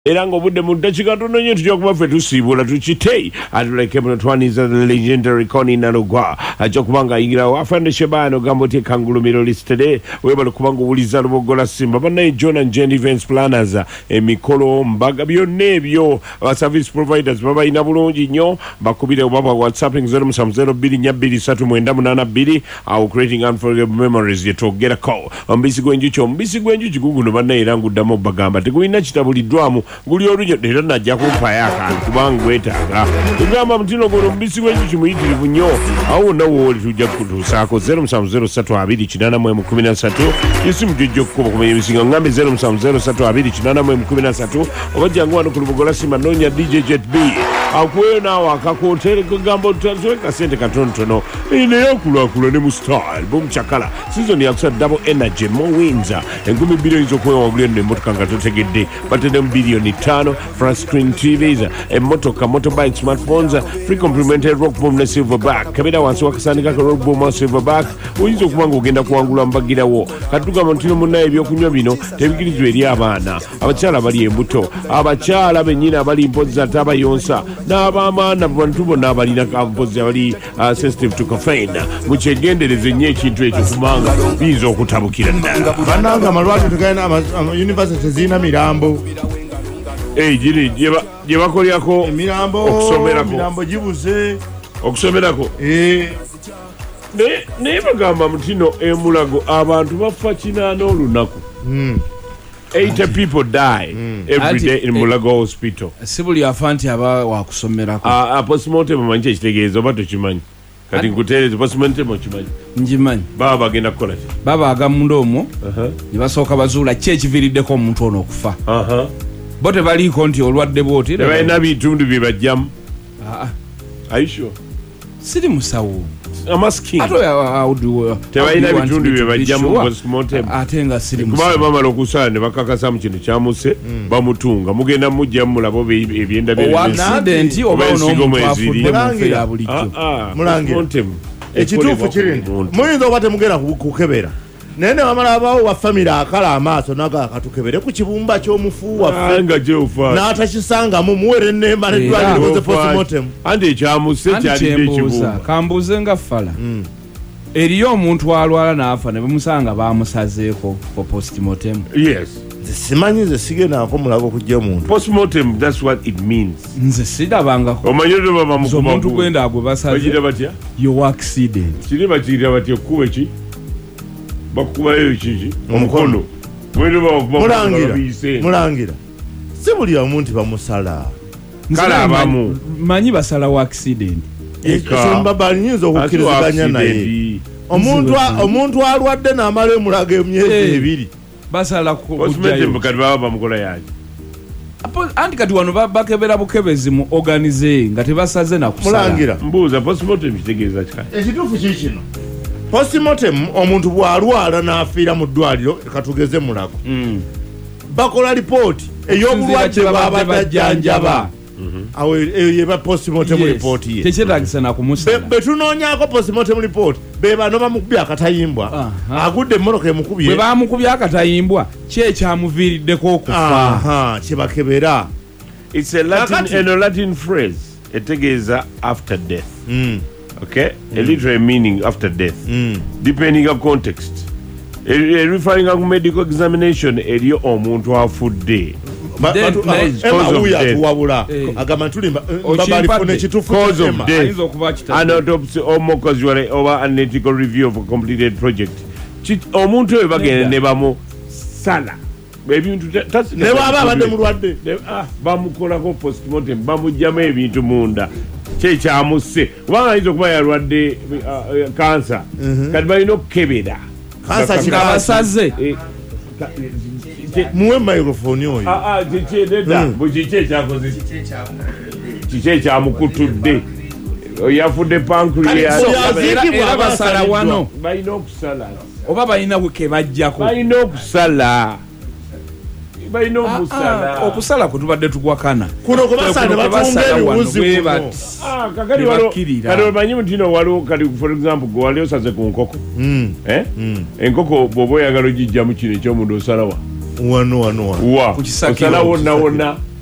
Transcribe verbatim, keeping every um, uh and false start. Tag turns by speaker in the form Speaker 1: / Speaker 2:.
Speaker 1: era ng'obudde mu ddakiika tono nnyo tujja kuba ffe tusiibula tukite atuleke muno twaniza the legendary Connie Nalugwa ajja kuba ng'ayingirawo afande Shebano gambo te kangulumiro lisitede webale kuba ng'owuliza Lubogola Simba bannaye John and Jen Events Planners emikolo mbaga byonna ebyo aba service providers babalina bulungi nnyo bakubire obaba whatsapping zero musanvu zero bbiri nnya bbiri ssatu mwenda munaana bbiri awo creating unforgettable memories yetwogerako omubisi gw'enjuki omubisi gw'enjuki guguno bannaye era nguddamu bagamba tegulina kitabuliddwamu guli olunyo era najja kumpaayo akantu kubanga gwetaaga tugamba mutino guno omubisi gw'enjuki muyitirivu nnyo awo wonna wooli tujja kutuusaako zero musanvu zero ssatu abiri kinaana mu emu kumi na ssatu isimu gyojja okukuba kumenya emisinga ngambe zero musanvu zero ssatu abiri kinaana mu emu kumi na ssatu oba jangu wano ku Lubogola Simba noonya D J Jet B akuweyo naawe akakotere kagamba otutole kasente katonotono naye akulakula ne mu style bomukyakala season yakusa double energy mo winza enkumi bbiri oyinza okuwewa wagula eno emmotoka nga totegedde batedemu biliyoni ttaano flat screen T Vs emmotoka motorbike smartphones free complimentary rock boom ne silverback kabera wansi wakasandika ka rock boom silverback oyinza okuba ng'ogenda kuwangula mbagirawo katugamba ntino munnaye ebyokunywa bino tebikirizwa eri abaana abakyala abali embuto abakyala bennyini abali mpozi ate abayonsa n'abaamaana bantu bonna abalina kampozi abali uh, sensitive to caffeine mukyegendereze nnyo ekintu ekyo kubanga biyinza okutabukira ddala
Speaker 2: bannanga amalwaliro tegalina university zirina mirambo
Speaker 1: giri gye bakolyako
Speaker 2: emirambo
Speaker 1: okusomerako
Speaker 2: mirambo gibuze
Speaker 1: okusomerako naye bagamba mutino emulago abantu bafa kinaana olunaku eighty people die mm. every day in Mulago Hospital.
Speaker 3: Sibuli afa nti aba wakusomerako.
Speaker 1: Ah uh, postmortem manyi ekitegeeza oba tokimanyi. Kati nkuteereza postmortem okimanyi.
Speaker 3: Njimanyi.
Speaker 1: Baba bagenda kukola ki?
Speaker 3: Baba agamundo omwo.
Speaker 1: Aha. Uh-huh.
Speaker 3: Ne basooka bazuula ki ekiviriddeko omuntu ono okufa.
Speaker 1: Aha. Uh-huh.
Speaker 3: Bo tebaliiko nti olwadde bw'oti.
Speaker 1: Tebalina bitundu bye bajjamu.
Speaker 3: Ah.
Speaker 1: Are you sure?
Speaker 3: Siri musawo.
Speaker 1: I'm asking.
Speaker 3: Ato ya audio.
Speaker 1: Tebalina bitundu bye bajjamu postmortem.
Speaker 3: Ate nga siri musawo.
Speaker 1: Kubawe bamala okusala ne bakakasa mu kintu kyamuse bamutunga mugenda mujja mulabo ebyenda bye.
Speaker 3: O accident oba ono afudde mu fe ya bulijjo.
Speaker 2: Mulangira. Ekituufu kiri muyinza oba temugenda kukebera naye ne bamala abawo wa family akala amaaso naga akatukebere ku kibumba ky'omufu waffe n'atakisangamu muwere ennemba neddwaliro postmortem
Speaker 1: andi ekyamuse kyalidde ekibumba
Speaker 3: kambuze nga fala eriyo omuntu alwala n'afa ne bamusanga bamusazeeko for postmortem.
Speaker 1: Yes.
Speaker 2: Nze simanyi nze sigendaako mulago okujja omuntu
Speaker 1: postmortem, that's what it means.
Speaker 3: Nze sirabangako
Speaker 1: omanyi nti baba mukuba
Speaker 3: omuntu gwenda agwe basaze
Speaker 1: bakiyita batya
Speaker 3: yo accident
Speaker 1: kiri bakiyita batya kuba ki bakubayo kiki omukono mwendo bakuba
Speaker 2: mulangira mulangira si buli omuntu bamusala
Speaker 1: kala abamu
Speaker 3: manyi basala wa accident
Speaker 2: ekyo balinyiza okukiriziganya naye omuntu omuntu alwadde n'amala emulaga emyezi ebiri
Speaker 3: basala
Speaker 1: kujjayo kati baba bamukola yanyi
Speaker 3: anti kati wano bakebera bukebezi mu organize nga tebasaze na kusala
Speaker 2: mulangira
Speaker 1: mbuuza postmortem kitegeeza kika
Speaker 2: ekituufu kikino postmortem omuntu bw'alwala n'afiira mu ddwaliro katugeze mulago bakola lipooti ey'obulwadde baba bajjanjaba awo yeba postmortem report ye
Speaker 3: tekyetagisa na kumusala
Speaker 2: be tunoonyaako postmortem report be bano bamukubye akatayimbwa agudde emmoroka emukubye
Speaker 3: bwe bamukubye akatayimbwa ki ekyamuviiriddeko okufa
Speaker 2: aha kyebakebera.
Speaker 1: It's a Latin, and a Latin phrase etegeeza after death.
Speaker 2: Mm.
Speaker 1: Okay, mm. A literal meaning after death,
Speaker 2: mm.
Speaker 1: depending on context. A, a referring to medical examination, eriyo omuntu afudde.
Speaker 2: Wabula agamba tulimba babalifuna ekituufu
Speaker 1: cause of death, an autopsy or more casual over analytical review of a completed project. Omuntu oyo bagenda ne bamu sala ebintu
Speaker 2: ne baba abadde mulwadde
Speaker 1: bamukolako postmortem bamugjamu ebintu munda kyekyamuse kubanga ayinza okuba yalwadde kansa kati balina okukebera
Speaker 2: kansa
Speaker 3: kikabasaze
Speaker 2: muwe microphone oyo
Speaker 1: kyekyededa bwekiki ekyakoze kiki ekyamukutudde yafudde pancreas
Speaker 3: era basala wano
Speaker 1: balina okusala
Speaker 3: oba balina ke bajjako
Speaker 1: balina okusala balina okusala
Speaker 3: okusala kutubadde tugwakana
Speaker 2: kuno kubasala ne batunga ebiwuzi kuno
Speaker 1: kakali waliwo kati omanyi mutino waliwo kati for example gwe wali osaze ku nkoko enkoko bw'oba oyagala ogijjamu kino ekyomuntu osalawa wano wano wa osala wonna wonna